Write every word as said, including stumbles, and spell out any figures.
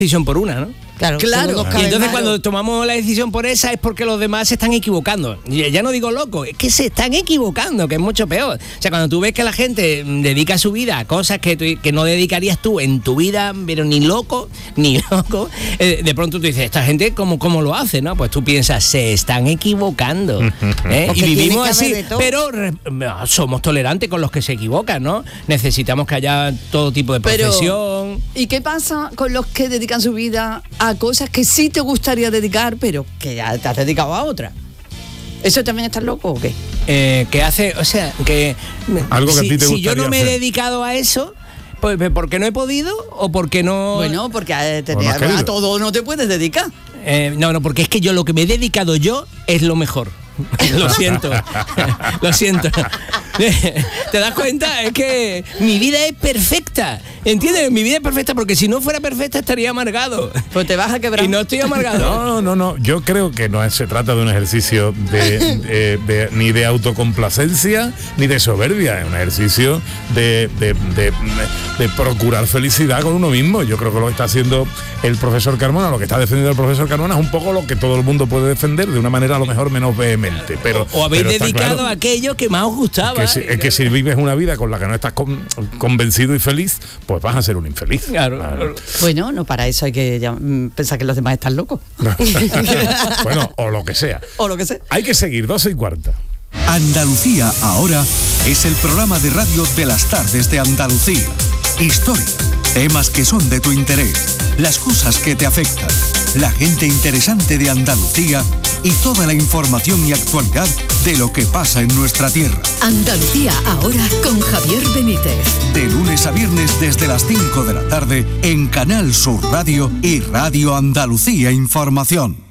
decisión por una, ¿no? Claro, claro. Y entonces cuando tomamos la decisión por esa es porque los demás se están equivocando. Ya no digo loco, es que se están equivocando, que es mucho peor. O sea, cuando tú ves que la gente dedica su vida a cosas que, tú, que no dedicarías tú en tu vida, pero ni loco, ni loco, eh, de pronto tú dices, esta gente, ¿cómo, cómo lo hace? ¿No? Pues tú piensas, se están equivocando. ¿eh? Y vivimos así, pero re, somos tolerantes con los que se equivocan, ¿no? Necesitamos que haya todo tipo de profesión. Pero, ¿y qué pasa con los que dedican su vida a cosas que sí te gustaría dedicar, pero que ya te has dedicado a otra? ¿Eso también estás loco o qué? Eh, que hace, o sea, que... Algo que si, a ti te si yo no me he hacer. dedicado a eso, pues ¿porque no he podido o porque no...? Bueno, porque a, te, no a todo no te puedes dedicar. Eh, no, no, porque es que yo lo que me he dedicado yo es lo mejor. Lo siento, lo siento. ¿Te das cuenta? Es que mi vida es perfecta, ¿entiendes? Mi vida es perfecta porque si no fuera perfecta estaría amargado. Pues te vas a quebrar. Y no estoy amargado. No, no, no. Yo creo que no se trata de un ejercicio de, de, de ni de autocomplacencia ni de soberbia. Es un ejercicio de, de, de, de procurar felicidad con uno mismo. Yo creo que lo que está haciendo el profesor Carmona, lo que está defendiendo el profesor Carmona es un poco lo que todo el mundo puede defender de una manera a lo mejor menos vehemente. Pero, o habéis pero dedicado claro, a aquello que más os gustaba. Es que, si, es que si vives una vida con la que no estás con, convencido y feliz, pues vas a ser un infeliz. Claro, claro. claro. Bueno, no para eso hay que ya, pensar que los demás están locos. Bueno, o lo que sea. O lo que sea. Hay que seguir, doce y cuarta. Andalucía ahora es el programa de radio de las tardes de Andalucía. Historia, temas que son de tu interés, las cosas que te afectan, la gente interesante de Andalucía y toda la información y actualidad de lo que pasa en nuestra tierra. Andalucía ahora con Javier Benítez. De lunes a viernes desde las cinco de la tarde en Canal Sur Radio y Radio Andalucía Información.